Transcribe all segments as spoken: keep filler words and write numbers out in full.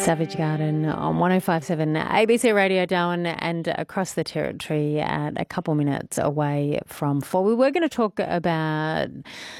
Savage Garden on one oh five point seven A B C Radio Darwin and across the territory at a couple minutes away from four. We were going to talk about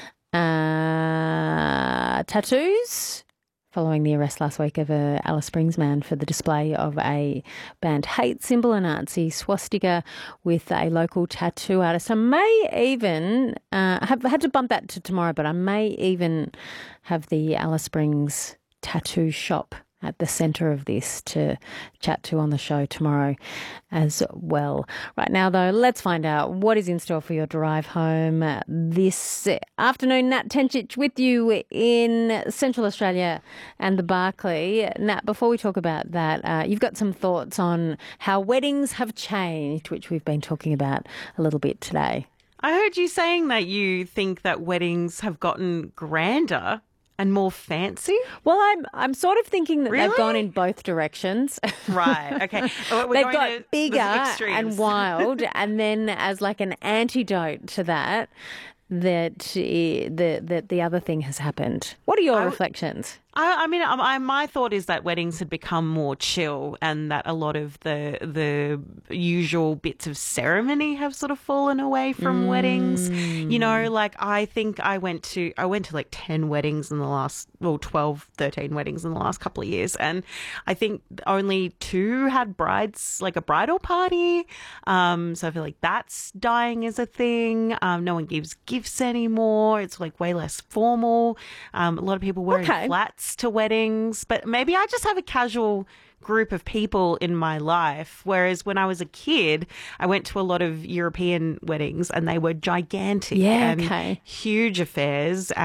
uh, tattoos following the arrest last week of a Alice Springs man for the display of a banned hate symbol, a Nazi swastika, with a local tattoo artist. I may even uh, have had to bump that to tomorrow, but I may even have the Alice Springs tattoo shop at the centre of this to chat to on the show tomorrow as well. Right now, though, let's find out what is in store for your drive home this afternoon. Nat Tencic with you in Central Australia and the Barclay. Nat, before we talk about that, uh, you've got some thoughts on how weddings have changed, which we've been talking about a little bit today. I heard you saying that you think that weddings have gotten grander and more fancy? Well, I'm I'm sort of thinking that Really? they've gone in both directions. Right, okay. Well, we're They've going got to bigger the extremes. and wild, and then as like an antidote to that, that eh, the, that the other thing has happened. What are your I- reflections? I, I mean, I, I, my thought is that weddings had become more chill, and that a lot of the the usual bits of ceremony have sort of fallen away from Mm. weddings. You know, like I think I went to I went to like ten weddings in the last, well, twelve, thirteen weddings in the last couple of years, and I think only two had brides, like a bridal party. Um, so I feel like that's dying as a thing. Um, no one gives gifts anymore. It's like way less formal. Um, a lot of people wearing Okay. flats to weddings, but maybe I just have a casual group of people in my life, whereas when I was a kid I went to a lot of European weddings and they were gigantic Yeah, and okay. huge affairs.